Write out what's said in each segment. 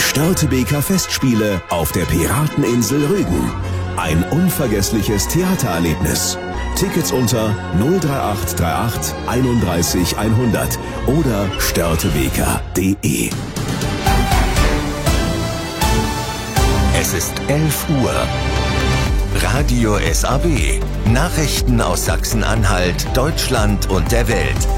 Störtebeker Festspiele auf der Pirateninsel Rügen. Ein unvergessliches Theatererlebnis. Tickets unter 03838 31 100 oder störtebeker.de. Es ist 11 Uhr. Radio SAW. Nachrichten aus Sachsen-Anhalt, Deutschland und der Welt.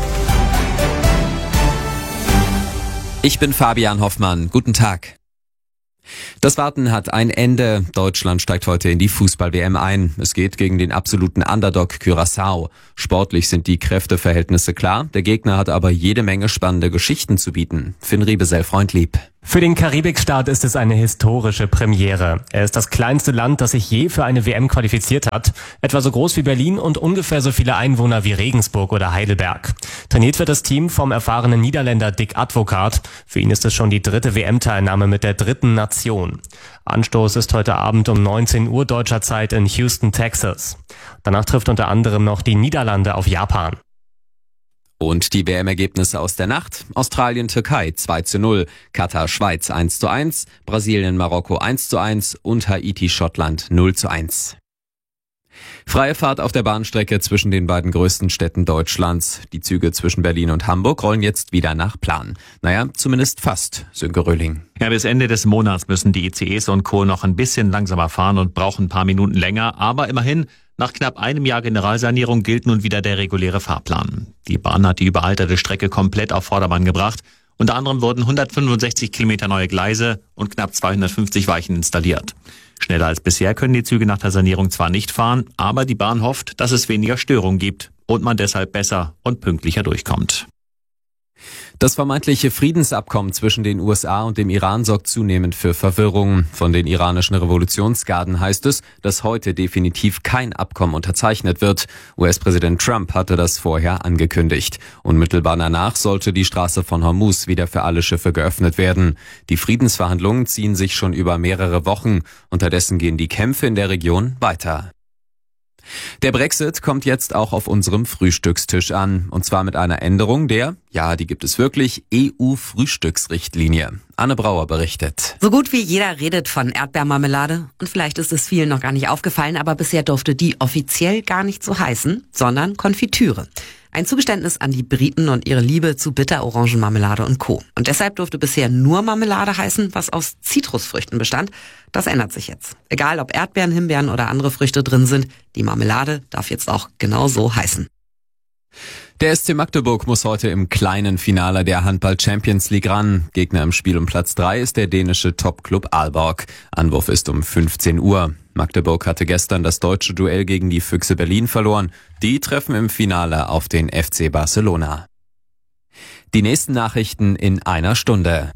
Ich bin Fabian Hoffmann. Guten Tag. Das Warten hat ein Ende. Deutschland steigt heute in die Fußball-WM ein. Es geht gegen den absoluten Underdog Curaçao. Sportlich sind die Kräfteverhältnisse klar. Der Gegner hat aber jede Menge spannende Geschichten zu bieten. Finn Riebesell-Freundlieb. Für den Karibikstaat ist es eine historische Premiere. Er ist das kleinste Land, das sich je für eine WM qualifiziert hat. Etwa so groß wie Berlin und ungefähr so viele Einwohner wie Regensburg oder Heidelberg. Trainiert wird das Team vom erfahrenen Niederländer Dick Advocaat. Für ihn ist es schon die dritte WM-Teilnahme mit der dritten Nation. Anstoß ist heute Abend um 19 Uhr deutscher Zeit in Houston, Texas. Danach trifft unter anderem noch die Niederlande auf Japan. Und die WM-Ergebnisse aus der Nacht: Australien-Türkei 2:0, Katar-Schweiz 1:1, Brasilien-Marokko 1:1 und Haiti-Schottland 0:1. Freie Fahrt auf der Bahnstrecke zwischen den beiden größten Städten Deutschlands. Die Züge zwischen Berlin und Hamburg rollen jetzt wieder nach Plan. Naja, zumindest fast, Sönke Röhling. Ja, bis Ende des Monats müssen die ICEs und Co. noch ein bisschen langsamer fahren und brauchen ein paar Minuten länger. Aber immerhin, nach knapp einem Jahr Generalsanierung gilt nun wieder der reguläre Fahrplan. Die Bahn hat die überalterte Strecke komplett auf Vordermann gebracht. Unter anderem wurden 165 Kilometer neue Gleise und knapp 250 Weichen installiert. Schneller als bisher können die Züge nach der Sanierung zwar nicht fahren, aber die Bahn hofft, dass es weniger Störungen gibt und man deshalb besser und pünktlicher durchkommt. Das vermeintliche Friedensabkommen zwischen den USA und dem Iran sorgt zunehmend für Verwirrung. Von den iranischen Revolutionsgarden heißt es, dass heute definitiv kein Abkommen unterzeichnet wird. US-Präsident Trump hatte das vorher angekündigt. Unmittelbar danach sollte die Straße von Hormuz wieder für alle Schiffe geöffnet werden. Die Friedensverhandlungen ziehen sich schon über mehrere Wochen. Unterdessen gehen die Kämpfe in der Region weiter. Der Brexit kommt jetzt auch auf unserem Frühstückstisch an. Und zwar mit einer Änderung der, ja, die gibt es wirklich, EU-Frühstücksrichtlinie. Anne Brauer berichtet. So gut wie jeder redet von Erdbeermarmelade. Und vielleicht ist es vielen noch gar nicht aufgefallen, aber bisher durfte die offiziell gar nicht so heißen, sondern Konfitüre. Ein Zugeständnis an die Briten und ihre Liebe zu Bitterorangenmarmelade und Co. Und deshalb durfte bisher nur Marmelade heißen, was aus Zitrusfrüchten bestand. Das ändert sich jetzt. Egal ob Erdbeeren, Himbeeren oder andere Früchte drin sind, die Marmelade darf jetzt auch genau so heißen. Der SC Magdeburg muss heute im kleinen Finale der Handball-Champions League ran. Gegner im Spiel um Platz 3 ist der dänische Topclub Aalborg. Anwurf ist um 15 Uhr. Magdeburg hatte gestern das deutsche Duell gegen die Füchse Berlin verloren. Die treffen im Finale auf den FC Barcelona. Die nächsten Nachrichten in einer Stunde.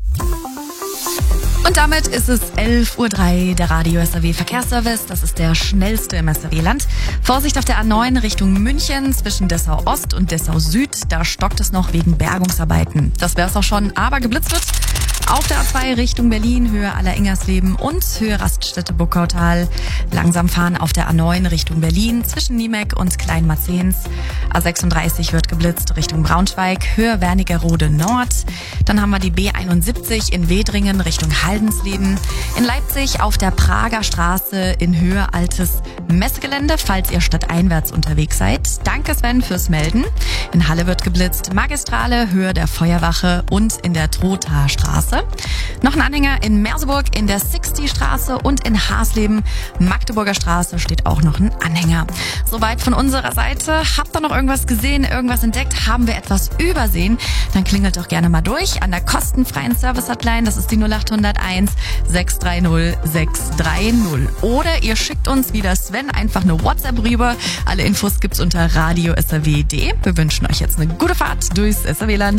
Und damit ist es 11:03 Uhr, der Radio SAW Verkehrsservice. Das ist der schnellste im SAW-Land. Vorsicht auf der A9 Richtung München zwischen Dessau Ost und Dessau Süd. Da stockt es noch wegen Bergungsarbeiten. Das wär's auch schon, aber geblitzt wird. Auf der A2 Richtung Berlin, Höhe Aller-Ingersleben und Höhe Raststätte-Buckautal. Langsam fahren auf der A9 Richtung Berlin zwischen Niemeck und Kleinmarzens. A36 wird geblitzt Richtung Braunschweig, Höhe Wernigerode Nord. Dann haben wir die B71 in Wedringen Richtung Haldensleben. In Leipzig auf der Prager Straße in Höhe Altes Messegelände, falls ihr stadteinwärts unterwegs seid. Danke Sven fürs Melden. In Halle wird geblitzt Magistrale, Höhe der Feuerwache und in der Trothaarstraße. Noch ein Anhänger in Merseburg in der 60 Straße und in Hasleben, Magdeburger Straße, steht auch noch ein Anhänger. Soweit von unserer Seite. Habt ihr noch irgendwas gesehen, irgendwas entdeckt? Haben wir etwas übersehen? Dann klingelt doch gerne mal durch an der kostenfreien Service-Hotline. Das ist die 0801 630 630. Oder ihr schickt uns wie der Sven einfach eine WhatsApp rüber. Alle Infos gibt's unter radio.saw.de. Wir wünschen euch jetzt eine gute Fahrt durchs SAW-Land.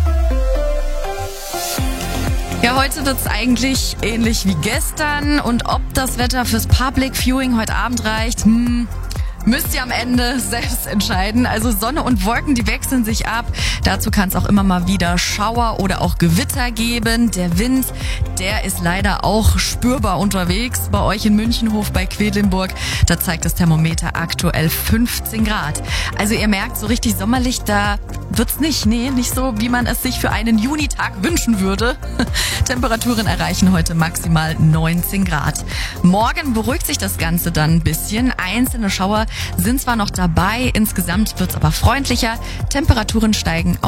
Ja, heute wird's eigentlich ähnlich wie gestern. Und ob das Wetter fürs Public Viewing heute Abend reicht, müsst ihr am Ende selbst entscheiden. Also Sonne und Wolken, die wechseln sich ab. Dazu kann es auch immer mal wieder Schauer oder auch Gewitter geben. Der Wind, der ist leider auch spürbar unterwegs. Bei euch in Münchenhof bei Quedlinburg, da zeigt das Thermometer aktuell 15 Grad. Also ihr merkt, so richtig sommerlich, da wird's nicht. Nee, nicht so, wie man es sich für einen Junitag wünschen würde. Temperaturen erreichen heute maximal 19 Grad. Morgen beruhigt sich das Ganze dann ein bisschen. Einzelne Schauer sind zwar noch dabei, insgesamt wird's aber freundlicher. Temperaturen steigen auf